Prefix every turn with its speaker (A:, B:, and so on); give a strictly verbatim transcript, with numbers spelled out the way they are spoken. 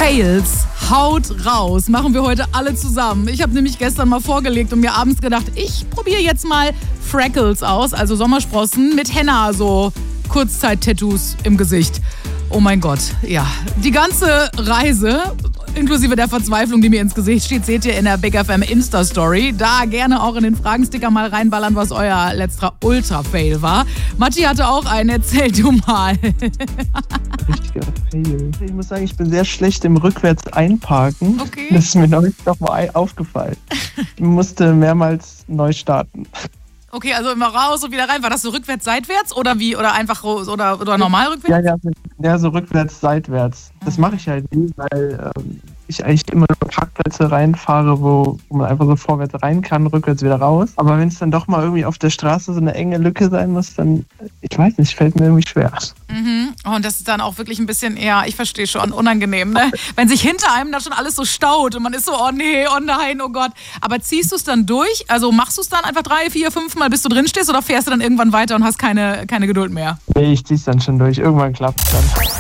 A: Fails, haut raus, machen wir heute alle zusammen. Ich habe nämlich gestern mal vorgelegt und mir abends gedacht, ich probiere jetzt mal Freckles aus, also Sommersprossen mit Henna, so Kurzzeit-Tattoos im Gesicht. Oh mein Gott, ja. Die ganze Reise, inklusive der Verzweiflung, die mir ins Gesicht steht, seht ihr in der Big F M Insta-Story. Da gerne auch in den Fragensticker mal reinballern, was euer letzter Ultra-Fail war. Matti hatte auch einen, erzähl du mal.
B: Richtiger Fail. Ich muss sagen, ich bin sehr schlecht im Rückwärts einparken.
A: Okay.
B: Das ist mir neulich doch mal aufgefallen. Ich musste mehrmals neu starten.
A: Okay, also immer raus und wieder rein. War das so rückwärts, seitwärts oder wie? Oder einfach oder, oder normal rückwärts?
B: Ja, ja, ja, so rückwärts, seitwärts. Das mache ich halt nie, weil ähm, ich eigentlich immer nur Parkplätze reinfahre, wo, wo man einfach so vorwärts rein kann, rückwärts wieder raus. Aber wenn es dann doch mal irgendwie auf der Straße so eine enge Lücke sein muss, dann, ich weiß nicht, fällt mir irgendwie schwer.
A: Mhm. Und das ist dann auch wirklich ein bisschen eher, ich verstehe schon, unangenehm, ne? Wenn sich hinter einem dann schon alles so staut und man ist so, oh nee, oh nein, oh Gott. Aber ziehst du es dann durch? Also machst du es dann einfach drei, vier, fünf Mal, bis du drin stehst, oder fährst du dann irgendwann weiter und hast keine, keine Geduld mehr?
B: Nee, ich zieh's dann schon durch. Irgendwann klappt es dann.